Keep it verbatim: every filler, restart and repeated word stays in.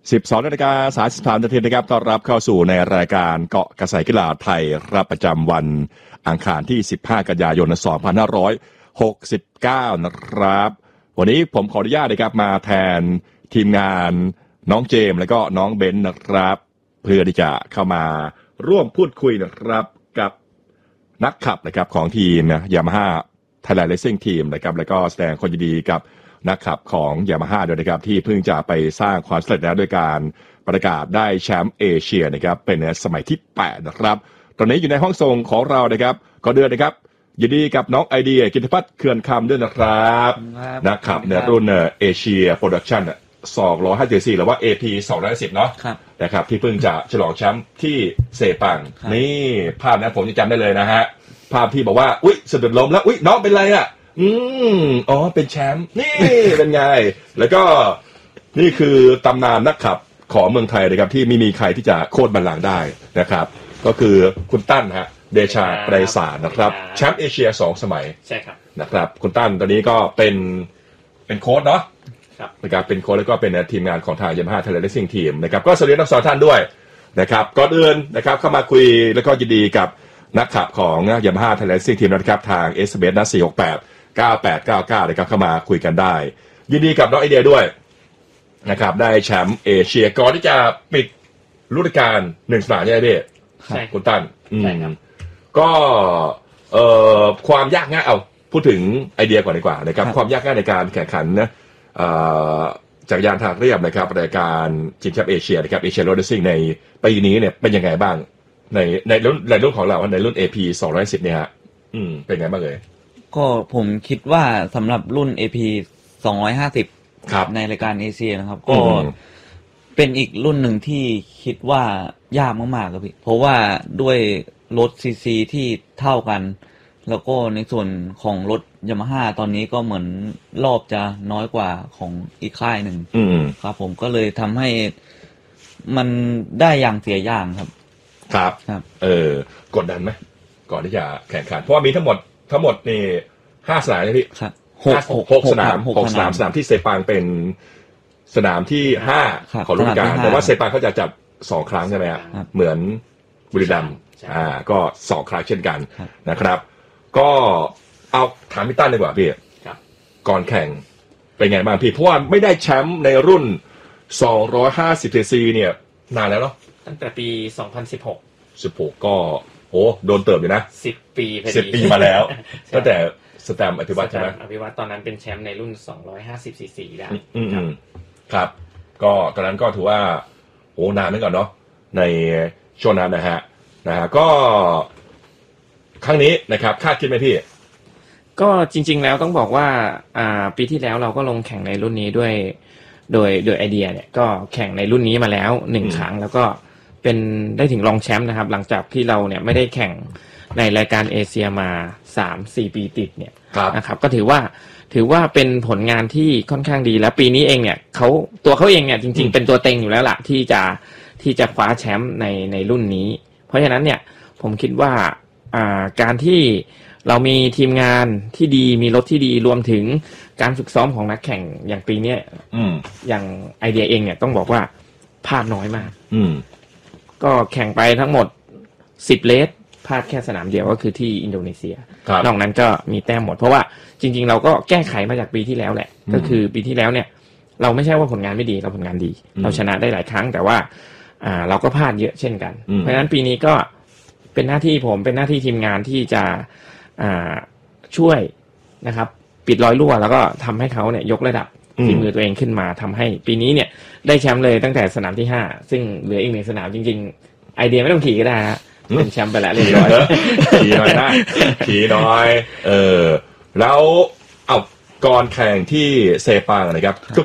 สิบสองนาฬิกาสามสิบสามนาทีนะครับต้อนรับเข้าสู่ในรายการเกาะกระแสกีฬาไทยรับประจำวันอังคารที่สิบห้ากันยายนสองพันห้าร้อยหกสิบเก้านะครับวันนี้ผมขออนุญาตนะครับมาแทนทีมงานน้องเจมส์และก็น้องเบนซ์นะครับเพื่อที่จะเข้ามาร่วมพูดคุยนะครับกับนักขับนะครับของทีมยามาฮ่าไทยแลนด์เรซซิ่งทีมนะครับแล้วก็แสดงความยินดีกับนักขับของยามาฮ่าด้วยนะครับที่เพิ่งจะไปสร้างความสำเร็จแล้วด้วยการประกาศได้แชมป์เอเชียนะครับเป็นสมัยที่แปดนะครับตอนนี้อยู่ในห้องส่งของเรานะครับก็เดือนนะครับยินดีกับน้องไอเดียกิตติพัฒน์เขื่อนคำด้วยนะครับนักขับในรุ่นเอเชียโปรดักชั่นสองร้อยห้าสิบสี่หรือว่า เอ พี สองร้อยสิบเนาะนะครับที่เพิ่งจะฉลองแชมป์ที่เซปังนี่ภาพนะผมจะจำได้เลยนะฮะภาพที่บอกว่าอุ๊ยสะดุดล้มแล้วอุ๊ยน้องเป็นไรอ่ะอืมอ๋อเป็นแชมป์นี่เป็นไงแล้วก็นี่คือตำนานนักขับของเมืองไทยนะครับที่ไม่มีใครที่จะโค่นบัลลังก์ได้นะครับก็คือคุณตั้นฮะเดชาไกรสารนะครับแชมป์เอเชียสองสมัยใช่ครับนะครับคุณตั้นตอนนี้ก็เป็นเป็นโค้ชเนาะนะครับเป็นโค้ชแล้วก็เป็นทีมงานของทาง Yamaha Thailand Racing Team นะครับก็สวัสดีทั้งสองท่านด้วยนะครับก่อนอื่นนะครับเข้ามาคุยแล้วก็ยินดีกับนักขับของ Yamaha Thailand Racing Team นะครับทาง เอส บี เอส นะสี่หกแปด เก้าแปดเก้าเก้านะครับเข้ามาคุยกันได้ยินดีกับน้องไอเดียด้วยนะครับได้แชมป์เอเชียก่อนที่จะปิดฤดูกาลหนึ่งสนามใช่ไหมพี่ใช่คุณตั้นใช่ครับก็เอ่อความยากง่ายเอาพูดถึงไอเดียก่อนดีกว่านะครับความยากง่ายในการแข่งขันนะจักรยานทางเรียบนะครับรายการชิงแชมป์เอเชียนะครับเอเชียโรดเรซซิ่งในปีนี้เนี่ยเป็นยังไงบ้างในในรุ่นในรุ่นของเราในรุ่น เอ พี สองร้อยสิบเนี่ยฮะอืมเป็นไงบ้างเลยก็ผมคิดว่าสำหรับรุ่น เอ พี สองร้อยห้าสิบครับในรายการเอเชียนะครับก็เป็นอีกรุ่นหนึ่งที่คิดว่ายากมากๆครับพี่เพราะว่าด้วยรถซีซีที่เท่ากันแล้วก็ในส่วนของรถยามาฮ่าตอนนี้ก็เหมือนรอบจะน้อยกว่าของอีกค่ายหนึ่งครับผมก็เลยทำให้มันได้อย่างเสียอย่างครับครับครับเออกดดันไหมก่อนที่จะแข่งขันเพราะว่ามีทั้งหมดทั้งหมดนี่ห้าสนามนะพี่ครับหกหกสนามหกสนามสนามที่เซปังเป็นสนามที่ห้าของฤดูกาลแต่ว่าเซปังเขาจะจัดสองครั้งใช่ไหมครับเหมือนบุรีรัมย์อ่าก็สองครั้งเช่นกันนะครับก็เอาถามพี่ตั้นดีกว่าพี่ก่อนแข่งเป็นไงบ้างพี่เพราะว่าไม่ได้แชมป์ในรุ่นสองร้อยห้าสิบซีซีเนี่ยนานแล้วเนาะตั้งแต่ปีสองพันสิบหกสิบหกก็โอ้โดนเติบอยู่นะสิบปีพอดีสิบปีมาแล้วตั้งแต่สแตมป์อภิวัตใช่ไหมอภิวัตตอนนั้นเป็นแชมป์ในรุ่นสองร้อยห้าสิบซีซีได้ครับก็ตอนนั้นก็ถือว่าโอ้นานเหมือนกันเนาะในช่วงนั้นนะฮะนะฮะก็ครั้งนี้นะครับคาดคิดไหมพี่ก็จริงๆแล้วต้องบอกว่าอ่าปีที่แล้วเราก็ลงแข่งในรุ่นนี้ด้วยโดยโดยไอเดียเนี่ยก็แข่งในรุ่นนี้มาแล้วหนึ่งครั้งแล้วก็เป็นได้ถึงรองแชมป์นะครับหลังจากที่เราเนี่ยไม่ได้แข่งในรายการเอเชียมา สามถึงสี่ ปีติดเนี่ยนะครับก็ถือว่าถือว่าเป็นผลงานที่ค่อนข้างดีแล้วปีนี้เองเนี่ยเขาตัวเขาเองเนี่ยจริงๆเป็นตัวเต็งอยู่แล้วล่ะที่จะที่จะคว้าแชมป์ในในรุ่นนี้เพราะฉะนั้นเนี่ยผมคิดว่าอ่าการที่เรามีทีมงานที่ดีมีรถที่ดีรวมถึงการฝึกซ้อมของนักแข่งอย่างปีนี้อย่างไอเดียเองเนี่ยต้องบอกว่าพลาดน้อยมากก็แข่งไปทั้งหมดสิบเลสพลาดแค่สนามเดียวก็คือที่อินโดนีเซียนอกนั้นก็มีแต้มหมดเพราะว่าจริงๆเราก็แก้ไขมาจากปีที่แล้วแหละก็คือปีที่แล้วเนี่ยเราไม่ใช่ว่าผลงานไม่ดีเราผลงานดีเราชนะได้หลายครั้งแต่ว่าอ่าเราก็พลาดเยอะเช่นกันเพราะฉะนั้นปีนี้ก็เป็นหน้าที่ผมเป็นหน้าที่ทีมงานที่จะอ่าช่วยนะครับปิดรอยรั่วแล้วก็ทำให้เขาเนี่ยยกระดับฝีมือตัวเองขึ้นมาทำให้ปีนี้เนี่ยได้แชมป์เลยตั้งแต่สนามที่ห้าซึ่งเหลืออีกหนึ่งสนามจริงๆไอเดียไม่ต้องขี่ก็ได้ฮะเป็นแชมป์ไปแล้วเรียบร้อยขี่หน่อยนะขี่หน่อยเออแล้วเอาก่อนแข่งที่เซปังนะครับ